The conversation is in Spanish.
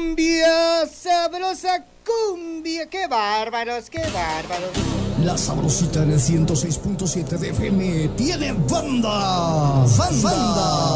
cumbia, sabrosa cumbia. ¡Qué bárbaros, qué bárbaros! La Sabrosita en el 106.7 de FM tiene banda.